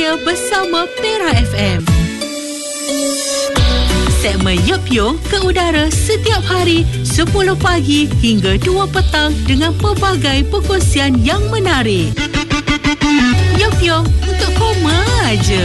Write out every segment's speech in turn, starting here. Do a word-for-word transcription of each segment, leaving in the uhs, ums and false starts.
Raya bersama Pera F M. Segmen Yup Yung ke udara setiap hari sepuluh pagi hingga dua petang dengan pelbagai perkongsian yang menarik. Yup Yung untuk koma aja.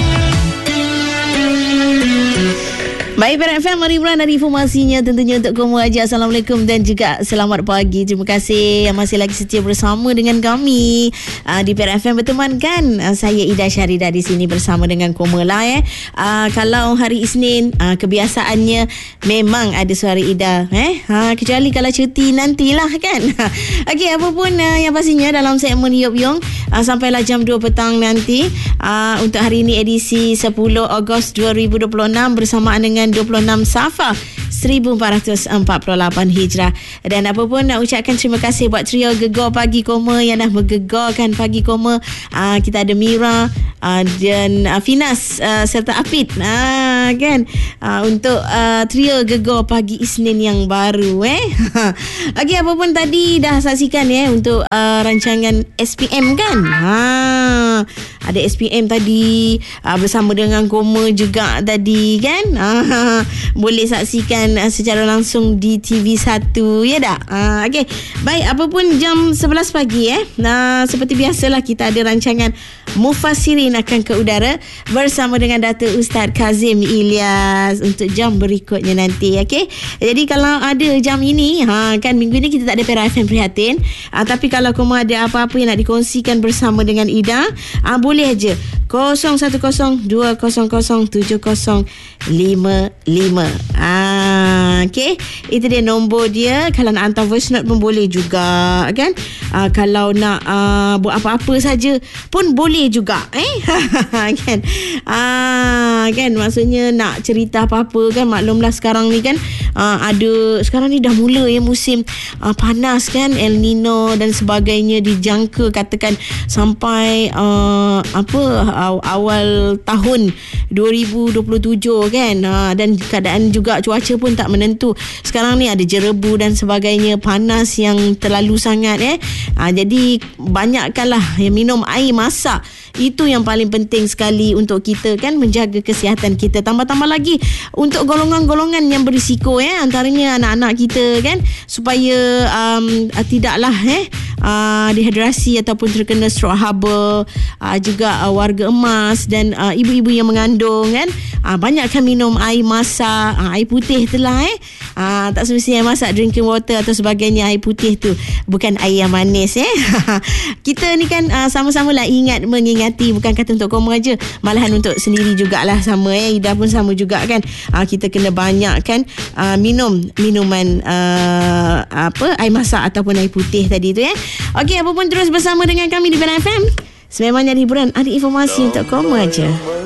Baik, Pera F M, mari beran dari informasinya tentunya untuk kamu aja. Assalamualaikum dan juga selamat pagi. Terima kasih yang masih lagi setia bersama dengan kami uh, di Pera F M berteman kan. Uh, saya Ida Syarida di sini bersama dengan kamu lah eh. Uh, kalau hari Isnin uh, kebiasaannya memang ada suara Ida eh. Uh, kecuali kalau cuti nantilah kan. Okey, apa pun uh, yang pastinya dalam segmen Yup Yung uh, sampailah jam dua petang nanti uh, untuk hari ini edisi sepuluh Ogos dua ribu dua puluh enam bersamaan dengan dua puluh enam Safar seribu empat ratus empat puluh lapan Hijrah. Dan apa pun nak ucapkan terima kasih buat trio Gegar Pagi Koma yang dah menggegarkan Pagi Koma. uh, Kita ada Mira uh, dan uh, Finas uh, serta Apit uh, kan uh, untuk uh, trio Gegar Pagi Isnin yang baru eh. Okey, apa pun tadi dah saksikan ya eh, untuk uh, rancangan S P M kan. Ha, ada S P M tadi uh, bersama dengan Koma juga tadi kan. uh, Boleh saksikan uh, secara langsung di T V satu ya tak? Uh, Okey, baik, apa pun jam sebelas pagi eh. Nah, seperti biasalah kita ada rancangan Mufassirin akan ke udara bersama dengan Datuk Ustaz Kazim Ilyas untuk jam berikutnya nanti. Okey, jadi kalau ada jam ini ha, kan minggu ni kita tak ada Pera F M Prihatin, ha, tapi kalau kamu ada apa-apa yang nak dikongsikan bersama dengan Ida, ha, boleh aja kosong satu kosong dua kosong kosong tujuh kosong lima lima. Ah, okey, itu dia nombor dia. Kalau nak hantar voice note pun boleh juga kan. Ah, kalau nak uh, buat apa-apa saja pun boleh juga eh. Kan. Ah, kan maksudnya nak cerita apa-apa kan, maklumlah sekarang ni kan uh, ada sekarang ni dah mula ya musim uh, panas kan, El Nino dan sebagainya dijangka katakan sampai uh, apa uh, awal tahun dua ribu dua puluh tujuh kan. Ha, dan keadaan juga cuaca pun tak menentu. Sekarang ni ada jerebu dan sebagainya, panas yang terlalu sangat eh. Ha, jadi banyakkanlah yang minum air masak. Itu yang paling penting sekali untuk kita kan, menjaga kesihatan kita. Tambah-tambah lagi untuk golongan-golongan yang berisiko eh, antaranya anak-anak kita kan, supaya um, tidaklah eh uh, dehidrasi ataupun terkena stroke haba, uh, juga uh, warga emas dan uh, ibu-ibu yang mengandung kan. Uh, banyakkan minum air masak, uh, air putih tu lah eh. Uh, tak semestinya masak drinking water atau sebagainya. Air putih tu bukan air yang manis eh. Kita ni kan uh, sama-sama lah ingat mengingati, bukan kata untuk kamu aja, malahan untuk sendiri jugalah sama eh. Ida pun sama juga kan. Uh, kita kena banyakkan uh, minum minuman uh, apa air masak ataupun air putih tadi tu eh. Okey, apa pun terus bersama dengan kami di Pera F M. Sememangnya hiburan, ada informasi untuk kamu aja.